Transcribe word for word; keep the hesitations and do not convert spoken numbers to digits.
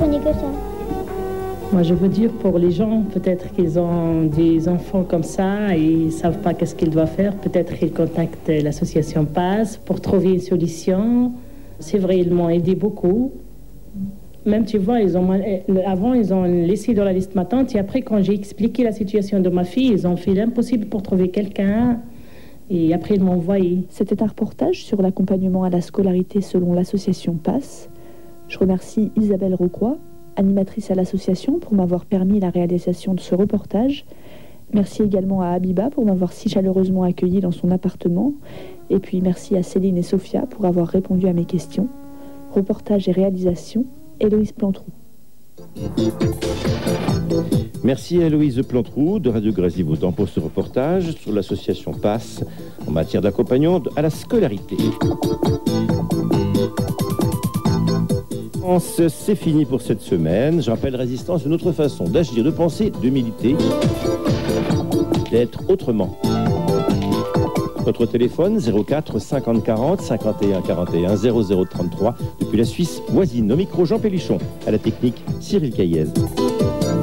connais que ça. Moi, je veux dire pour les gens, peut-être qu'ils ont des enfants comme ça et ils ne savent pas qu'est-ce qu'ils doivent faire. Peut-être qu'ils contactent l'association PASS pour trouver une solution. C'est vrai, ils m'ont aidé beaucoup. Même, tu vois, ils ont, avant, ils ont laissé dans la liste ma tante. Et après, quand j'ai expliqué la situation de ma fille, ils ont fait l'impossible pour trouver quelqu'un. Et après, ils m'ont envoyé. C'était un reportage sur l'accompagnement à la scolarité selon l'association PASS. Je remercie Isabelle Rocroix, animatrice à l'association, pour m'avoir permis la réalisation de ce reportage. Merci également à Abiba pour m'avoir si chaleureusement accueilli dans son appartement. Et puis merci à Céline et Sophia pour avoir répondu à mes questions. Reportage et réalisation, Héloïse Plantrou. Merci à Héloïse Plantrou de Radio Grésivaudan pour ce reportage sur l'association PASS en matière d'accompagnement à la scolarité. C'est fini pour cette semaine. Je rappelle Résistance, une autre façon d'agir, de penser, de militer, d'être autrement. Notre téléphone zéro quatre cinquante quarante cinquante et un quarante et un zéro zéro trente-trois depuis la Suisse voisine. Au micro Jean Pélichon, à la technique Cyril Caillez.